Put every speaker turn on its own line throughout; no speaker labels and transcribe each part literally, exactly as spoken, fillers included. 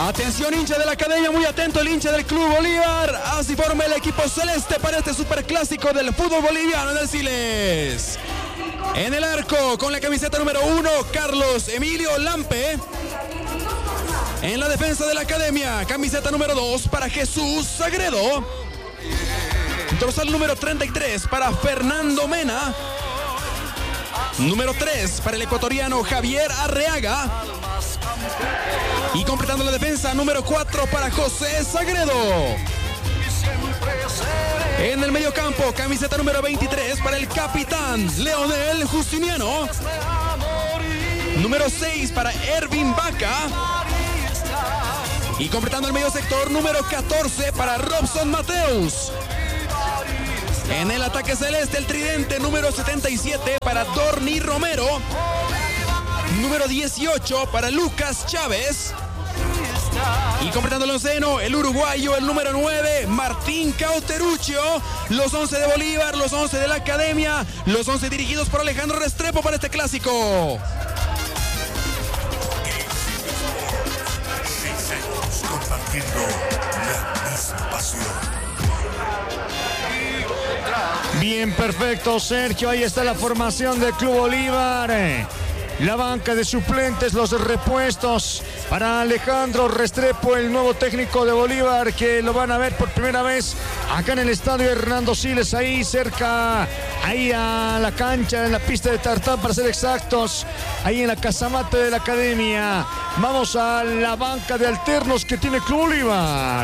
Atención, hincha de la academia, muy atento el hincha del Club Bolívar. Así forma el equipo celeste para este superclásico del fútbol boliviano en el Siles. En el arco, con la camiseta número uno, Carlos Emilio Lampe. En la defensa de la academia, camiseta número dos para Jesús Sagredo. Dorsal número treinta y tres para Fernando Mena. Número tres para el ecuatoriano Javier Arreaga. Y completando la defensa, número cuatro para José Sagredo. En el mediocampo, camiseta número veintitrés para el capitán Leonel Justiniano. Número seis para Ervin Vaca. Y completando el medio sector, número catorce para Robson Mateus. En el ataque celeste, el tridente número setenta y siete para Dorni Romero. Número dieciocho para Lucas Chávez. Y completando el onceno, el uruguayo, el número nueve, Martín Cauteruccio. Los once de Bolívar, los once de la academia, los once dirigidos por Alejandro Restrepo para este clásico.
Compartiendo la misma pasión.
Bien, perfecto, Sergio. Ahí está la formación del Club Bolívar. La banca de suplentes, los repuestos para Alejandro Restrepo, el nuevo técnico de Bolívar, que lo van a ver por primera vez acá en el estadio Hernando Siles, ahí cerca, ahí a la cancha, en la pista de tartán para ser exactos, ahí en la casamata de la academia. Vamos a la banca de alternos que tiene Club Bolívar.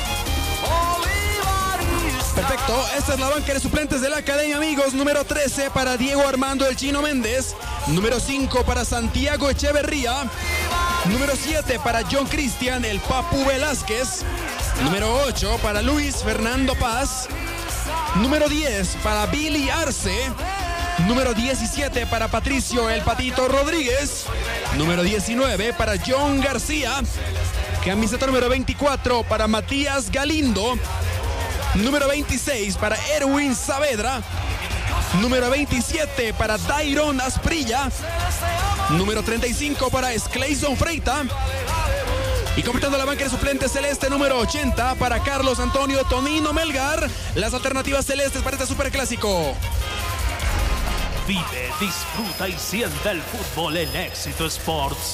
Perfecto, esta es la banca de suplentes de la academia, amigos. Número trece para Diego Armando El Chino Méndez. Número cinco para Santiago Echeverría. Número siete para John Cristian El Papu Velázquez. Número ocho para Luis Fernando Paz. Número diez para Billy Arce. Número diecisiete para Patricio El Patito Rodríguez. Número diecinueve para John García. Camiseta número veinticuatro para Matías Galindo. Número veintiséis para Erwin Saavedra. Número veintisiete para Dairon Asprilla. Número treinta y cinco para Sclayson Freita. Y completando la banca de suplentes celeste, número ochenta para Carlos Antonio Tonino Melgar. Las alternativas celestes para este superclásico.
Vive, disfruta y siente el fútbol en Éxito Sports.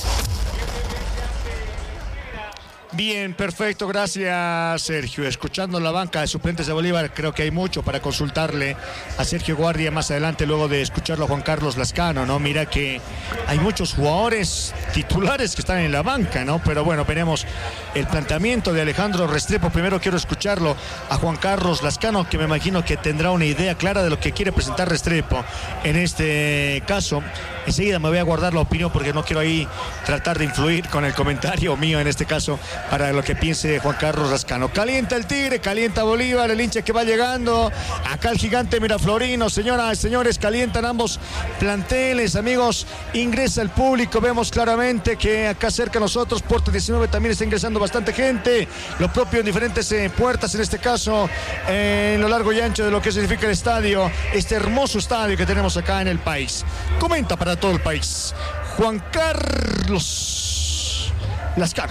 Bien, perfecto, gracias Sergio. Escuchando la banca de suplentes de Bolívar, creo que hay mucho para consultarle a Sergio Guardia más adelante, luego de escucharlo a Juan Carlos Lascano, ¿no? Mira que hay muchos jugadores titulares que están en la banca, ¿no? Pero bueno, veremos el planteamiento de Alejandro Restrepo. Primero quiero escucharlo a Juan Carlos Lascano, que me imagino que tendrá una idea clara de lo que quiere presentar Restrepo en este caso. Enseguida me voy a guardar la opinión porque no quiero ahí tratar de influir con el comentario mío en este caso para lo que piense Juan Carlos Lascano. Calienta el Tigre, calienta Bolívar, el hincha que va llegando. Acá el gigante Miraflorino, señoras y señores, calientan ambos planteles, amigos. Ingresa el público, vemos claramente que acá cerca de nosotros, puerta diecinueve, también está ingresando bastante gente. Lo propio en diferentes eh, puertas, en este caso, eh, en lo largo y ancho de lo que significa el estadio, este hermoso estadio que tenemos acá en el país. Comenta para todo el país Juan Carlos Lascano.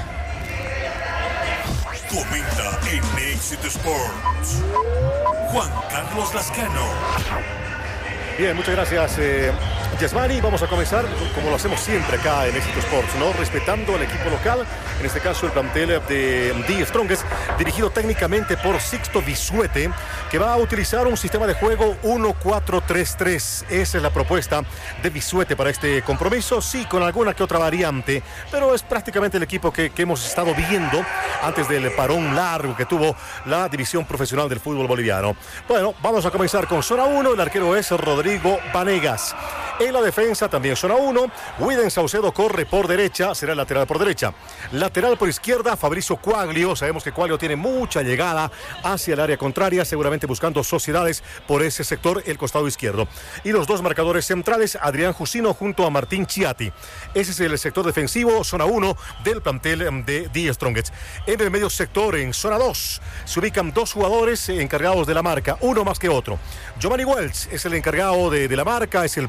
Comenta en Éxito Sports Juan Carlos Lascano.
Bien, muchas gracias, eh, Yasmani. Vamos a comenzar como lo hacemos siempre acá en Éxito Sports, ¿no? Respetando al equipo local, en este caso el plantel de The Strongest, dirigido técnicamente por Sixto Bisuete, que va a utilizar un sistema de juego uno cuatro tres tres. Esa es la propuesta de Bisuete para este compromiso, sí, con alguna que otra variante, pero es prácticamente el equipo que, que hemos estado viendo antes del parón largo que tuvo la división profesional del fútbol boliviano. Bueno, vamos a comenzar con zona uno. El arquero es Rodrigo Vanegas. En la defensa también zona uno, Widen Saucedo corre por derecha, será el lateral por derecha. Lateral por izquierda, Fabricio Quaglio. Sabemos que Quaglio tiene mucha llegada hacia el área contraria, seguramente buscando sociedades por ese sector, el costado izquierdo. Y los dos marcadores centrales, Adrián Jusino junto a Martín Chiati. Ese es el sector defensivo, zona uno del plantel de The Strongest. En el medio sector, en zona dos, se ubican dos jugadores encargados de la marca, uno más que otro. Giovanni Welch es el encargado de, de la marca, es el péndulo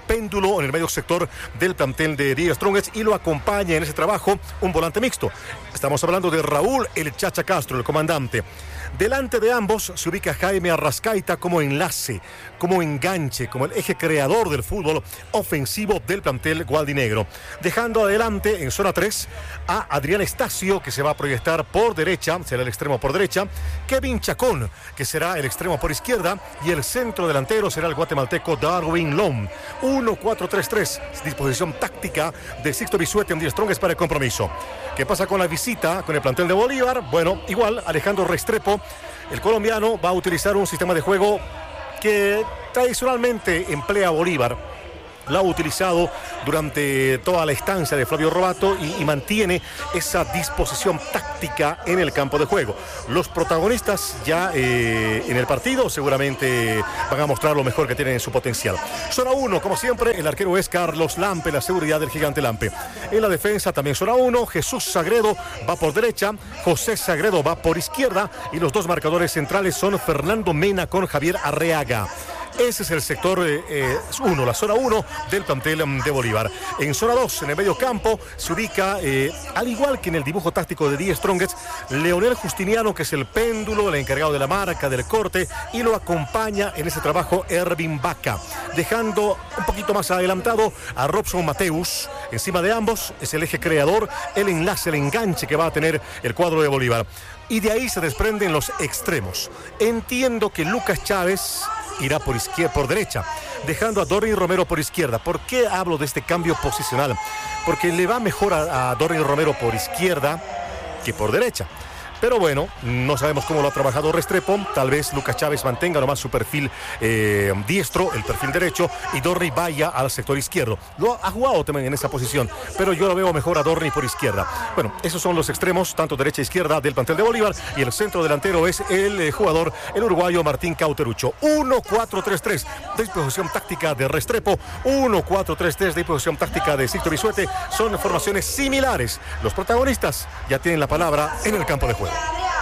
uno en el medio sector del plantel de The Strongest y lo acompaña en ese trabajo un volante mixto. Estamos hablando de Raúl El Chacha Castro, el comandante. Delante de ambos se ubica Jaime Arrascaita como enlace, como enganche, como el eje creador del fútbol ofensivo del plantel gualdinegro. Dejando adelante en zona tres a Adrián Estacio, que se va a proyectar por derecha, será el extremo por derecha. Kevin Chacón, que será el extremo por izquierda. Y el centro delantero será el guatemalteco Darwin Lom. uno cuatro tres tres, disposición táctica de Sixto Bisuete en The Strongest para el compromiso. ¿Qué pasa con la visita con el plantel de Bolívar? Bueno, igual Alejandro Restrepo, el colombiano, va a utilizar un sistema de juego que tradicionalmente emplea Bolívar. La ha utilizado durante toda la estancia de Flavio Robato y, y mantiene esa disposición táctica en el campo de juego. Los protagonistas ya eh, en el partido seguramente van a mostrar lo mejor que tienen en su potencial. Zona uno, como siempre, el arquero es Carlos Lampe, la seguridad del gigante Lampe. En la defensa también zona uno, Jesús Sagredo va por derecha, José Sagredo va por izquierda y los dos marcadores centrales son Fernando Mena con Javier Arreaga. Ese es el sector uno, eh, uno, la zona uno del plantel de Bolívar. En zona dos, en el medio campo, se ubica, eh, al igual que en el dibujo táctico de The Strongest, Leonel Justiniano, que es el péndulo, el encargado de la marca, del corte, y lo acompaña en ese trabajo Ervin Vaca. Dejando un poquito más adelantado a Robson Mateus. Encima de ambos es el eje creador, el enlace, el enganche que va a tener el cuadro de Bolívar. Y de ahí se desprenden los extremos. Entiendo que Lucas Chávez irá por izquierda, por derecha, dejando a Dorrin Romero por izquierda. ¿Por qué hablo de este cambio posicional? Porque le va mejor a, a Dorrin Romero por izquierda que por derecha. Pero bueno, no sabemos cómo lo ha trabajado Restrepo. Tal vez Lucas Chávez mantenga nomás su perfil eh, diestro, el perfil derecho, y Dorri vaya al sector izquierdo. Lo ha jugado también en esa posición, pero yo lo veo mejor a Dorri por izquierda. Bueno, esos son los extremos, tanto derecha e izquierda del plantel de Bolívar, y el centro delantero es el eh, jugador, el uruguayo Martín Cauterucho. uno cuatro tres tres, disposición táctica de Restrepo. uno cuatro tres tres, disposición táctica de Sixto Bisuete. Son formaciones similares. Los protagonistas ya tienen la palabra en el campo de juego.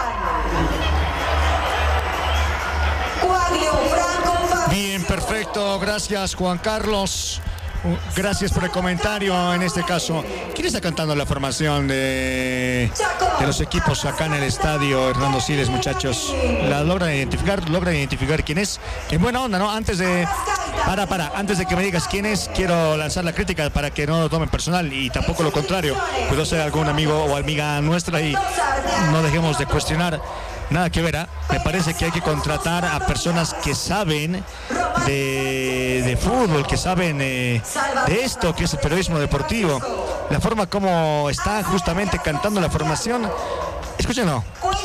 Bien, perfecto. Gracias, Juan Carlos. Gracias por el comentario. En este caso, ¿quién está cantando la formación de, de los equipos acá en el estadio Hernando Siles, muchachos? ¿La logran identificar? ¿Logran identificar quién es? En buena onda, ¿no? Antes de... Para, para. Antes de que me digas quién es, quiero lanzar la crítica para que no lo tomen personal y tampoco lo contrario. Puedo ser algún amigo o amiga nuestra y no dejemos de cuestionar. Nada que ver, ¿eh? Me parece que hay que contratar a personas que saben de, de fútbol, que saben eh, de esto que es el periodismo deportivo. La forma como está justamente cantando la formación. Escúchenlo.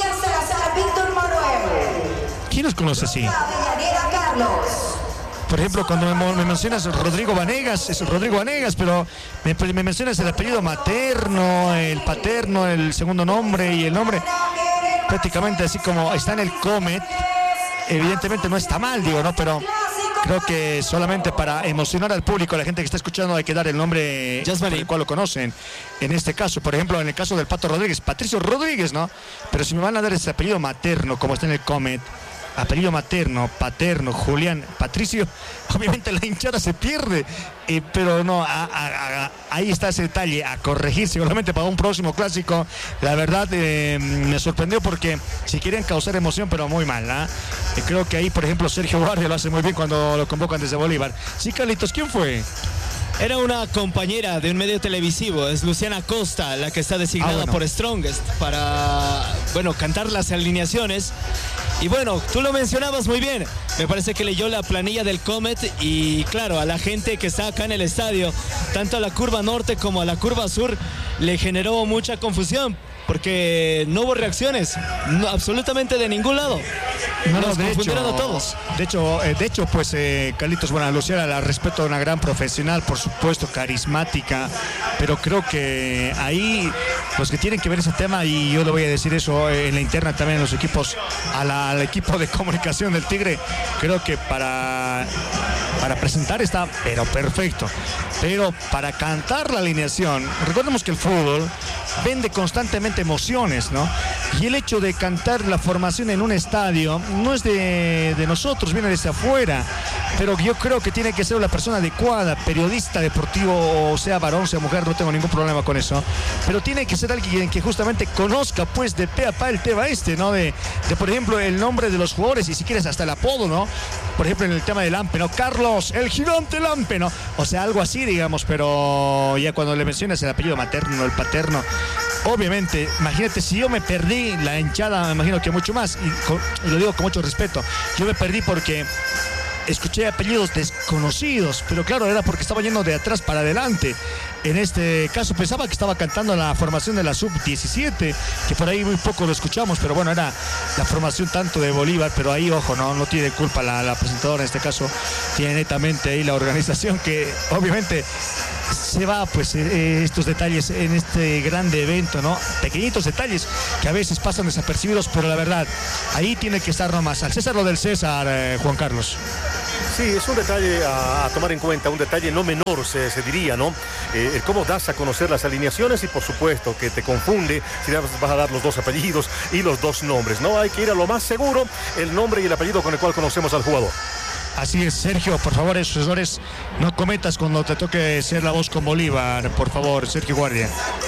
¿Quién nos conoce así? Por ejemplo, cuando me, me mencionas Rodrigo Vanegas, es Rodrigo Vanegas, pero me, me mencionas el apellido materno, el paterno, el segundo nombre y el nombre. Prácticamente así como está en el Comet, evidentemente no está mal, digo, ¿no? Pero creo que solamente para emocionar al público, a la gente que está escuchando, hay que dar el nombre por el cual lo conocen. En este caso, por ejemplo, en el caso del Pato Rodríguez, Patricio Rodríguez, ¿no? Pero si me van a dar ese apellido materno, como está en el Comet, apellido materno, paterno, Julián, Patricio, obviamente la hinchada se pierde, eh, pero no, a, a, a, ahí está ese detalle a corregir seguramente para un próximo clásico. La verdad eh, me sorprendió porque si quieren causar emoción, pero muy mal, ¿eh? Eh, creo que ahí, por ejemplo, Sergio Guardia lo hace muy bien cuando lo convocan desde Bolívar. Sí, Carlitos, ¿quién fue?
Era una compañera de un medio televisivo, es Luciana Costa, la que está designada ah, bueno. por Strongest para, bueno, cantar las alineaciones. Y bueno, tú lo mencionabas muy bien, me parece que leyó la planilla del Comet y claro, a la gente que está acá en el estadio, tanto a la curva norte como a la curva sur, le generó mucha confusión. Porque no hubo reacciones, no, absolutamente de ningún lado.
No,
Nos
de
confundieron
hecho,
a todos.
De hecho, eh, de hecho pues, eh, Carlitos, bueno, Luciana la respeto, una gran profesional, por supuesto, carismática, pero creo que ahí los que tienen que ver ese tema, y yo le voy a decir eso eh, en la interna también en los equipos, a la, al equipo de comunicación del Tigre, creo que para, para presentar está, pero perfecto. Pero para cantar la alineación, recordemos que el fútbol vende constantemente emociones, ¿no? Y el hecho de cantar la formación en un estadio no es de, de nosotros, viene desde afuera. pero yo creo que tiene que ser la persona adecuada, periodista deportivo, o sea varón, sea mujer, no tengo ningún problema con eso, pero tiene que ser alguien que justamente conozca pues de pe a pa el tema este, ¿no? De, de por ejemplo el nombre de los jugadores y si quieres hasta el apodo, ¿no? Por ejemplo en el tema del Lampe, ¿no? Carlos, el gigante Lampe, ¿no? O sea, algo así, digamos, pero ya cuando le mencionas el apellido materno, el paterno, obviamente, imagínate si yo me perdí la hinchada, me imagino que mucho más, y, con, y lo digo con mucho respeto, yo me perdí porque escuché apellidos desconocidos, pero claro, era porque estaba yendo de atrás para adelante. En este caso pensaba que estaba cantando la formación de la sub diecisiete, que por ahí muy poco lo escuchamos, pero bueno, era la formación tanto de Bolívar, pero ahí, ojo, no, no tiene culpa la, la presentadora en este caso, tiene netamente ahí la organización que obviamente se va pues eh, estos detalles en este grande evento, ¿no? Pequeñitos detalles que a veces pasan desapercibidos, pero la verdad, ahí tiene que estar nomás. Al César lo del César, eh, Juan Carlos.
Sí, es un detalle a, a tomar en cuenta, un detalle no menor, se, se diría, ¿no? Eh, el cómo das a conocer las alineaciones y por supuesto que te confunde si vas a dar los dos apellidos y los dos nombres, ¿no? Hay que ir a lo más seguro, el nombre y el apellido con el cual conocemos al jugador.
Así es, Sergio, por favor, esos errores no cometas cuando te toque ser la voz con Bolívar, por favor, Sergio Guardia.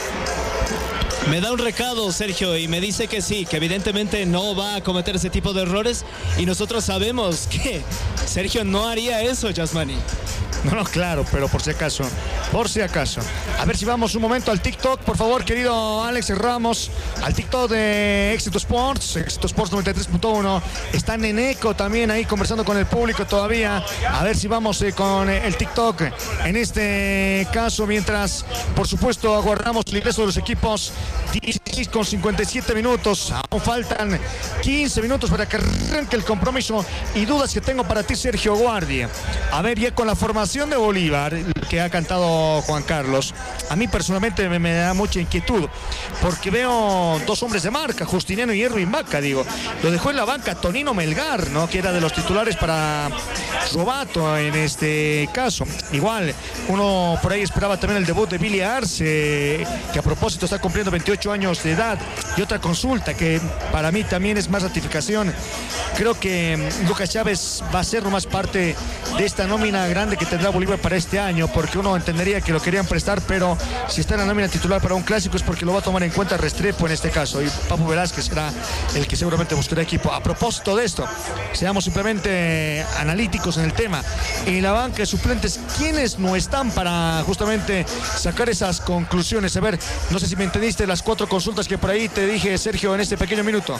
Me da un recado, Sergio, y me dice que sí, que evidentemente no va a cometer ese tipo de errores y nosotros sabemos que Sergio no haría eso, Yasmani.
No, no, claro, pero por si acaso, por si acaso. A ver si vamos un momento al TikTok, por favor, querido Alex Ramos, al TikTok de Éxito Sports, Éxito Sports noventa y tres punto uno. Está Neneco también ahí conversando con el público todavía. A ver si vamos eh, con eh, el TikTok en este caso, mientras, por supuesto, aguardamos el ingreso de los equipos. dieciséis con cincuenta y siete minutos, aún faltan quince minutos para que arranque el compromiso y dudas que tengo para ti, Sergio Guardia. A ver, ya con la formación de Bolívar que ha cantado Juan Carlos, a mí personalmente me, me da mucha inquietud porque veo dos hombres de marca, Justiniano y Erwin Vaca, digo, lo dejó en la banca Tonino Melgar, ¿no? Que era de los titulares para Robato en este caso. Igual, uno por ahí esperaba también el debut de Billy Arce, que a propósito está cumpliendo veintiocho años de edad. Y otra consulta que para mí también es más ratificación, creo que Lucas Chávez va a ser nomás parte de esta nómina grande que tendrá Bolívar para este año, porque uno entendería que lo querían prestar, pero si está en la nómina titular para un clásico es porque lo va a tomar en cuenta Restrepo en este caso, y Papu Velázquez será el que seguramente buscará equipo. A propósito de esto, seamos simplemente analíticos en el tema. En la banca de suplentes, ¿quiénes no están para justamente sacar esas conclusiones? A ver, no sé si me entendiste las cuatro consultas que por ahí te dije, Sergio, en este pequeño minuto.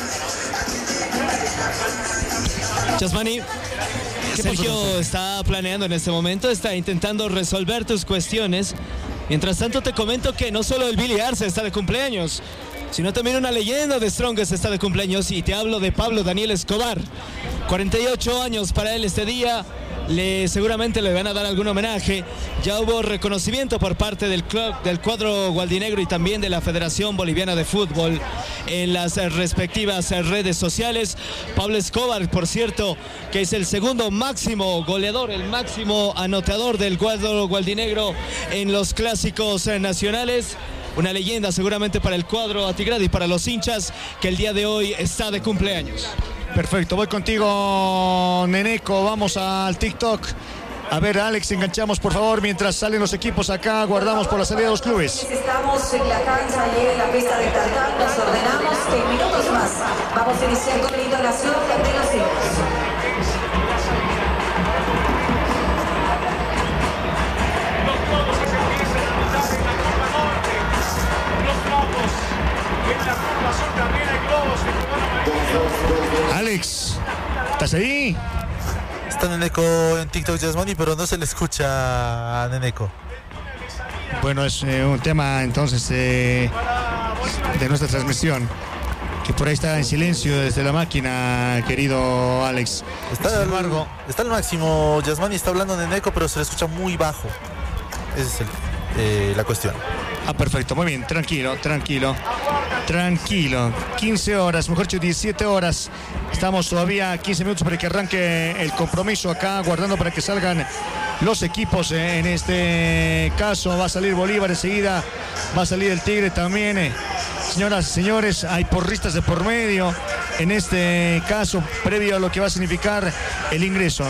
Yasmani, Sergio está planeando en este momento, está intentando resolver tus cuestiones. Mientras tanto te comento que no solo el Billy Arce está de cumpleaños, sino también una leyenda de Strongest está de cumpleaños, y te hablo de Pablo Daniel Escobar. cuarenta y ocho años para él este día. Le, seguramente le van a dar algún homenaje. Ya hubo reconocimiento por parte del club, del cuadro gualdinegro y también de la Federación Boliviana de Fútbol en las respectivas redes sociales. Pablo Escobar, por cierto, que es el segundo máximo goleador, el máximo anotador del cuadro gualdinegro en los clásicos nacionales. Una leyenda seguramente para el cuadro atigrado y para los hinchas, que el día de hoy está de cumpleaños.
Perfecto, voy contigo, Neneco, vamos al TikTok. A ver, Alex, enganchamos por favor mientras salen los equipos acá, guardamos por la salida de los clubes.
Estamos en la cancha y en la pista de Tartal, nos ordenamos que en minutos más vamos a iniciar con la inauguración de los hijos.
Alex, ¿estás ahí?
Está Neneco en TikTok, Yasmani, pero no se le escucha a Neneco.
Bueno, es eh, un tema entonces eh, de nuestra transmisión, que por ahí está en silencio desde la máquina, querido Alex.
Está, Sin embargo, está al máximo, Yasmani, está hablando Neneco, pero se le escucha muy bajo. Esa es el, eh, la cuestión.
Ah, perfecto, muy bien, tranquilo, tranquilo, tranquilo. quince horas, mejor dicho, diecisiete horas. Estamos todavía quince minutos para que arranque el compromiso acá, guardando para que salgan los equipos. En este caso va a salir Bolívar enseguida, va a salir el Tigre también. Señoras y señores, hay porristas de por medio en este caso, previo a lo que va a significar el ingreso.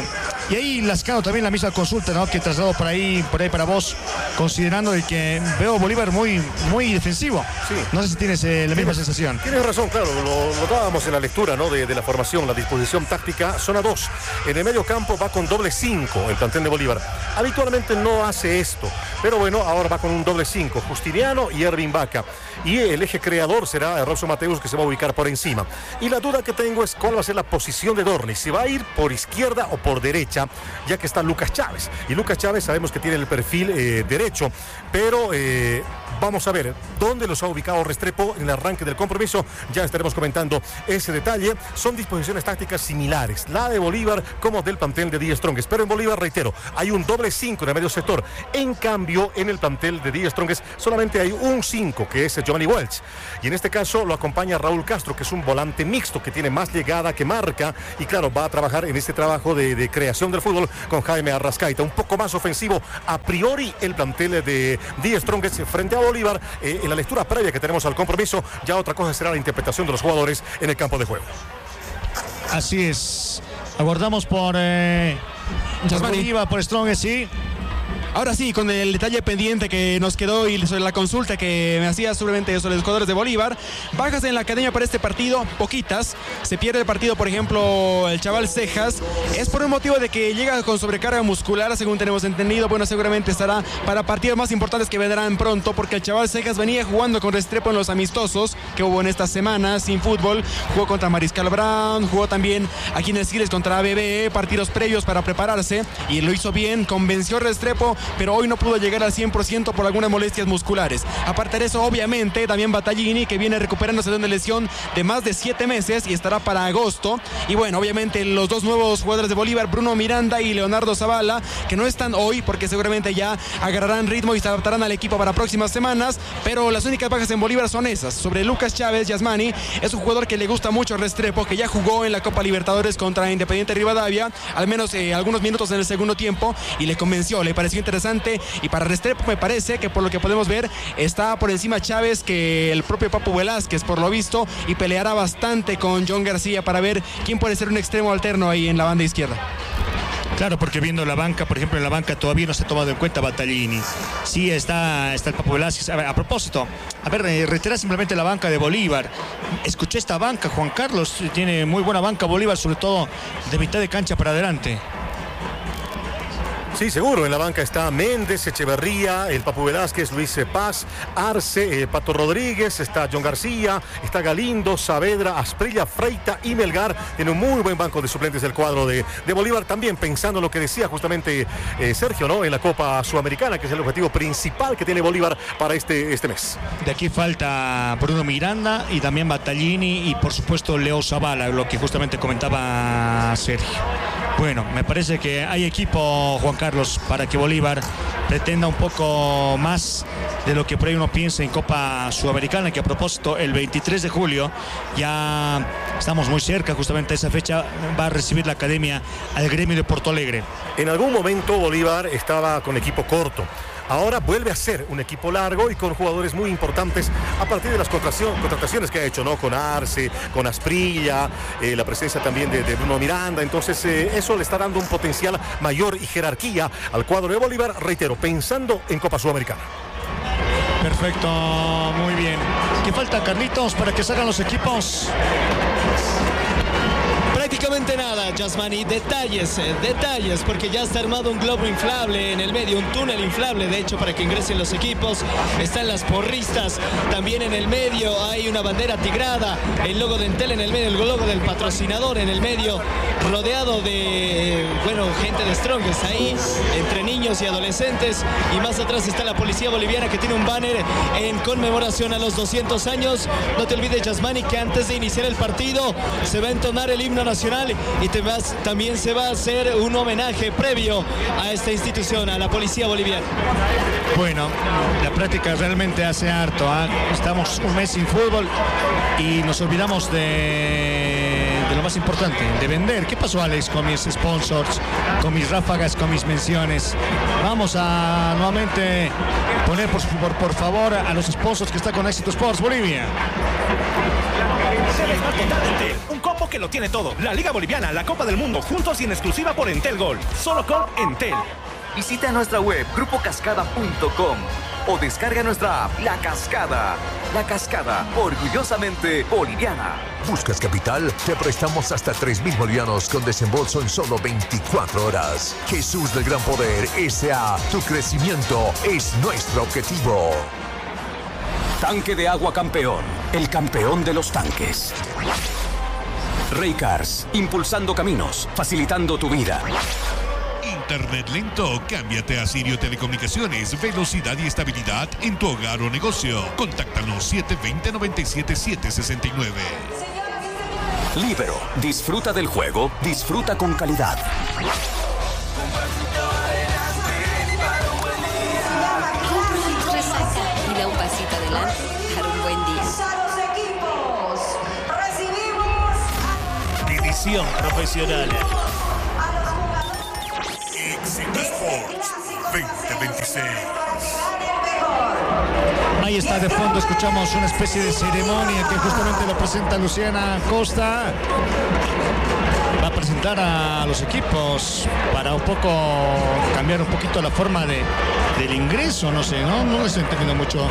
Y ahí Lascano también la misma consulta, ¿no? Que traslado por ahí, por ahí para vos, considerando de que veo Bolívar muy, muy defensivo. Sí. No sé si tienes eh, la misma sensación.
Tienes razón, claro, lo, lo dábamos en la lectura, ¿no? de, de la formación, la disposición táctica, zona dos. En el medio campo va con doble cinco el plantel de Bolívar. Habitualmente no hace esto, pero bueno, ahora va con un doble cinco, Justiniano y Ervin Vaca. Y el eje creador será Robson Mateus, que se va a ubicar por encima. Y la duda que tengo es cuál va a ser la posición de Dorni, si va a ir por izquierda o por derecha, ya que está Lucas Chávez. Y Lucas Chávez sabemos que tiene el perfil eh, derecho, pero eh, vamos a ver dónde los ha ubicado Restrepo en el arranque del compromiso. Ya estaremos comentando ese detalle. Son disposiciones tácticas similares, la de Bolívar como del plantel de Die Strongest. Pero en Bolívar, reitero, hay un doble cinco en el medio sector. En cambio, en el plantel de Die Strongest solamente hay un cinco, que es Giovanni Welch. Y en este caso lo acompaña Raúl Castro, que es un volante mixto, que tiene más llegada que marca. Y claro, va a trabajar en este trabajo de, de creación del fútbol con Jaime Arrascaita. Un poco más ofensivo a priori el plantel de Die Strongest frente a Bolívar. Eh, en la lectura previa que tenemos al compromiso, ya otra cosa será la interpretación de los jugadores en el campo de juego.
Así es. Aguardamos por eh, Bolívar, por Strongest, sí.
Ahora sí, con el detalle pendiente que nos quedó y sobre la consulta que me hacía seguramente sobre los jugadores de Bolívar. Bajas en la academia para este partido, poquitas. Se pierde el partido, por ejemplo, el chaval Cejas. Es por un motivo de que llega con sobrecarga muscular, según tenemos entendido. Bueno, seguramente estará para partidos más importantes que vendrán pronto, porque el chaval Cejas venía jugando con Restrepo en los amistosos que hubo en estas semanas sin fútbol. Jugó contra Mariscal Brown, jugó también aquí en el Siles contra A B B, partidos previos para prepararse, y lo hizo bien, convenció a Restrepo, pero hoy no pudo llegar al cien por ciento por algunas molestias musculares. Aparte de eso, obviamente, también Battaglini, que viene recuperándose de una lesión de más de siete meses y estará para agosto. Y bueno, obviamente los dos nuevos jugadores de Bolívar, Bruno Miranda y Leonardo Zavala, que no están hoy porque seguramente ya agarrarán ritmo y se adaptarán al equipo para próximas semanas, pero las únicas bajas en Bolívar son esas. Sobre Lucas Chávez, Yasmani, es un jugador que le gusta mucho a Restrepo, que ya jugó en la Copa Libertadores contra Independiente Rivadavia, al menos eh, algunos minutos en el segundo tiempo, y le convenció, le pareció interesante. Y para Restrepo me parece que por lo que podemos ver está por encima Chávez que el propio Papu Velázquez, por lo visto, y peleará bastante con John García para ver quién puede ser un extremo alterno ahí en la banda izquierda.
Claro, porque viendo la banca, por ejemplo, en la banca todavía no se ha tomado en cuenta Battaglini. Sí está, está el Papu Velázquez. A ver, a propósito, a ver, reitera simplemente la banca de Bolívar. Escuché esta banca, Juan Carlos, tiene muy buena banca Bolívar, sobre todo de mitad de cancha para adelante.
Sí, seguro. En la banca está Méndez, Echeverría, el Papu Velázquez, Luis Paz, Arce, eh, Pato Rodríguez, está John García, está Galindo, Saavedra, Asprilla, Freita y Melgar. Tiene un muy buen banco de suplentes del cuadro de, de Bolívar. También pensando en lo que decía justamente eh, Sergio, ¿no? En la Copa Sudamericana, que es el objetivo principal que tiene Bolívar para este, este mes.
De aquí falta Bruno Miranda y también Battaglini y por supuesto Leo Zavala, lo que justamente comentaba Sergio. Bueno, me parece que hay equipo, Juan Carlos, para que Bolívar pretenda un poco más de lo que por ahí uno piensa en Copa Sudamericana, que a propósito el veintitrés de julio, ya estamos muy cerca justamente de esa fecha, va a recibir la academia al Gremio de Porto Alegre.
En algún momento Bolívar estaba con equipo corto. Ahora vuelve a ser un equipo largo y con jugadores muy importantes a partir de las contrataciones que ha hecho, ¿no? Con Arce, con Asprilla, eh, la presencia también de, de Bruno Miranda. Entonces eh, eso le está dando un potencial mayor y jerarquía al cuadro de Bolívar, reitero, pensando en Copa Sudamericana.
Perfecto, muy bien. ¿Qué falta, Carlitos, para que salgan los equipos?
Prácticamente nada, Yasmani, detalles, eh, detalles, porque ya está armado un globo inflable en el medio, un túnel inflable, de hecho, para que ingresen los equipos. Están las porristas también en el medio, hay una bandera tigrada, el logo de Entel en el medio, el logo del patrocinador en el medio, rodeado de, bueno, gente de Strongest ahí, entre niños y adolescentes, y más atrás está la policía boliviana que tiene un banner en conmemoración a los doscientos años. No te olvides, Yasmani, que antes de iniciar el partido se va a entonar el himno nacional y te vas, también se va a hacer un homenaje previo a esta institución, a la policía boliviana.
Bueno, la práctica realmente hace harto, ¿eh? Estamos un mes sin fútbol y nos olvidamos de, de lo más importante, de vender. ¿Qué pasó, Alex, con mis sponsors, con mis ráfagas, con mis menciones? Vamos a nuevamente poner por, por, por favor a los sponsors que está con Éxito Sports Bolivia.
Se ve más total de Entel. Un combo que lo tiene todo. La Liga Boliviana, la Copa del Mundo, juntos y en exclusiva por Entel Gold. Solo con Entel.
Visita nuestra web grupo cascada punto com o descarga nuestra app La Cascada. La Cascada, orgullosamente boliviana.
¿Buscas capital? Te prestamos hasta tres mil bolivianos con desembolso en solo veinticuatro horas. Jesús del Gran Poder S A Tu crecimiento es nuestro objetivo.
Tanque de agua campeón, el campeón de los tanques. Raycars, impulsando caminos, facilitando tu vida.
Internet lento, cámbiate a Sirio Telecomunicaciones. Velocidad y estabilidad en tu hogar o negocio. Contáctanos siete dos cero, nueve siete siete seis nueve.
Libero, disfruta del juego, disfruta con calidad.
Y da un pasito adelante para un buen día.
División profesional.
Éxito Sports veinte veintiséis.
Ahí está de fondo, escuchamos una especie de ceremonia que justamente lo presenta Luciana Costa. Va a presentar a los equipos para un poco cambiar un poquito la forma de, del ingreso, no sé, no, no estoy entendiendo mucho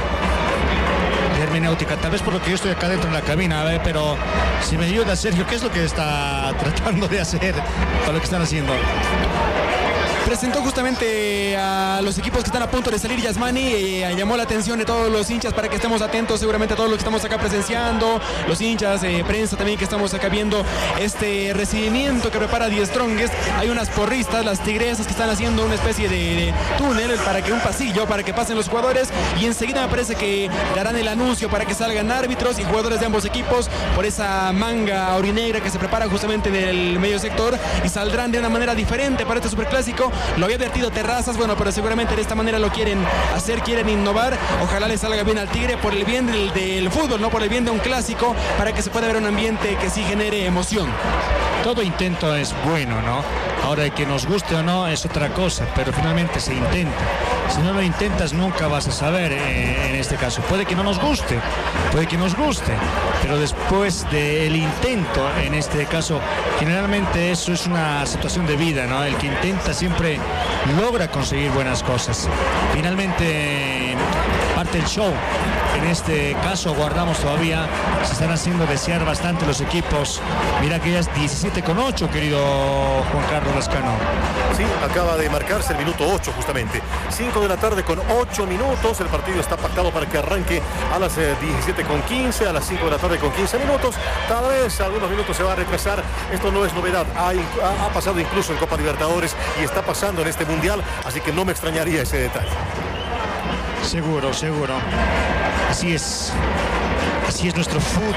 de hermenéutica, tal vez por lo que yo estoy acá dentro de la cabina, a ver, pero si me ayuda Sergio, ¿qué es lo que está tratando de hacer para lo que están haciendo?
Presentó justamente a los equipos que están a punto de salir Yasmani y eh, llamó la atención de todos los hinchas para que estemos atentos, seguramente a todos los que estamos acá presenciando, los hinchas, eh, prensa también que estamos acá viendo este recibimiento que prepara The Strongest. Hay unas porristas, las tigresas, que están haciendo una especie de, de túnel para que un pasillo, para que pasen los jugadores, y enseguida me parece que darán el anuncio para que salgan árbitros y jugadores de ambos equipos por esa manga orinegra que se prepara justamente en el medio sector, y saldrán de una manera diferente para este superclásico. Lo había advertido Terrazas, bueno, pero seguramente de esta manera lo quieren hacer, quieren innovar. Ojalá le salga bien al Tigre por el bien del, del fútbol, no por el bien de un clásico, para que se pueda ver un ambiente que sí genere emoción.
Todo intento es bueno, ¿no? Ahora, que nos guste o no es otra cosa, pero finalmente se intenta. Si no lo intentas nunca vas a saber, eh, en este caso. Puede que no nos guste, puede que nos guste, pero después del intento, en este caso, generalmente eso es una situación de vida, ¿no? El que intenta siempre logra conseguir buenas cosas. Finalmente, parte del show. En este caso guardamos todavía, se están haciendo desear bastante los equipos. Mira que ya es diecisiete con ocho, querido Juan Carlos Lascano.
Sí, acaba de marcarse el minuto ocho justamente. cinco de la tarde con ocho minutos. El partido está pactado para que arranque a las eh, diecisiete con quince, a las cinco de la tarde con quince minutos. Tal vez algunos minutos se va a retrasar. Esto no es novedad. Ha, ha, ha pasado incluso en Copa Libertadores y está pasando en este Mundial, así que no me extrañaría ese detalle.
Seguro, seguro. Así es. Así es nuestro fútbol.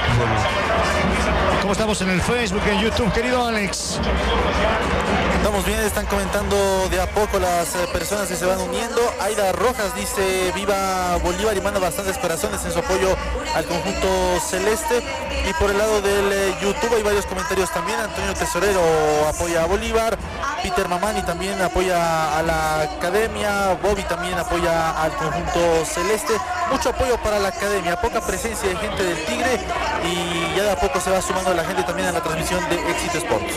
¿Cómo estamos en el Facebook, en YouTube, querido Alex?
Estamos bien, están comentando de a poco las eh, personas que se van uniendo. Aida Rojas dice viva Bolívar y manda bastantes corazones en su apoyo al conjunto celeste. Y por el lado del eh, YouTube hay varios comentarios también. Antonio Tesorero apoya a Bolívar. Peter Mamani también apoya a la academia. Bobby también apoya al conjunto celeste. Mucho apoyo para la academia, poca presencia de gente del Tigre, y ya de a poco se va sumando la gente también a la transmisión de Éxito Sports.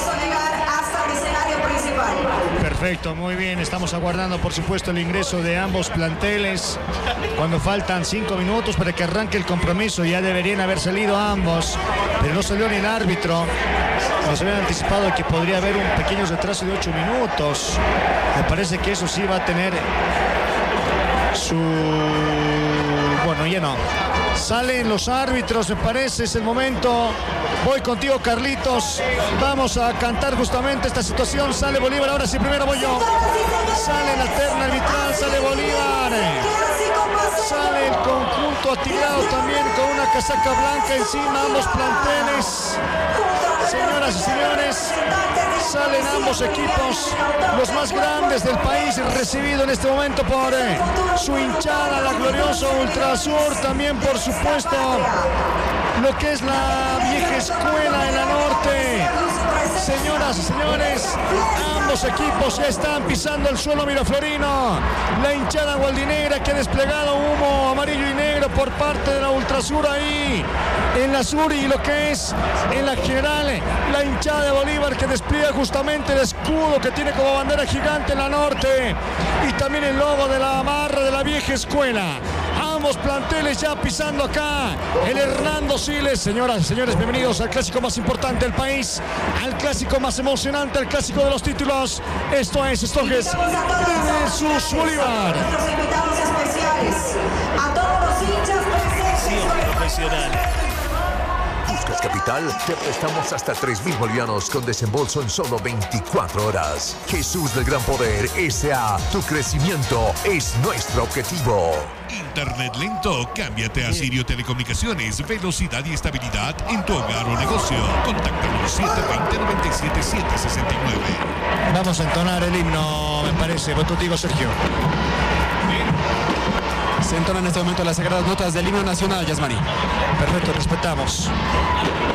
Perfecto, muy bien. Estamos aguardando, por supuesto, el ingreso de ambos planteles. Cuando faltan cinco minutos para que arranque el compromiso, ya deberían haber salido ambos, pero no salió ni el árbitro. Nos habían anticipado que podría haber un pequeño retraso de ocho minutos. Me parece que eso sí va a tener su... Bueno, ya no. Salen los árbitros, me parece, es el momento. Voy contigo, Carlitos. Vamos a cantar justamente esta situación. Sale Bolívar, ahora sí, primero voy yo. Sale la terna arbitral, sale Bolívar. Sale el conjunto atigrado también con una casaca blanca encima, ambos planteles. Señoras y señores, salen ambos equipos, los más grandes del país, recibido en este momento por eh, su hinchada, la gloriosa Ultrasur, también por supuesto lo que es la vieja escuela en la norte. Señoras y señores, ambos equipos ya están pisando el suelo miraflorino. La hinchada gualdinegra que ha desplegado humo amarillo y negro por parte de la Ultrasur ahí en la sur, y lo que es en la general, la hinchada de Bolívar que despliega justamente el escudo que tiene como bandera gigante en la norte y también el logo de la barra de la vieja escuela. Ambos planteles ya pisando acá el Hernando Siles. Señoras y señores, bienvenidos al clásico más importante del país, al clásico más emocionante, al clásico de los títulos. Esto es Strongest versus Bolívar.
Nuestros invitados especiales, a todos los hinchas presentes.
Profesional.
¿Buscas capital? Te prestamos hasta tres mil bolivianos con desembolso en solo veinticuatro horas. Jesús del Gran Poder S A Tu crecimiento es nuestro objetivo.
Internet lento, cámbiate a Sirio Telecomunicaciones. Velocidad y estabilidad en tu hogar o negocio. Contáctanos siete dos cero, nueve siete siete seis nueve.
Vamos a entonar el himno, me parece. Voy contigo, Sergio.
Se entonan en este momento las sagradas notas del himno nacional, Yasmani.
Perfecto, respetamos.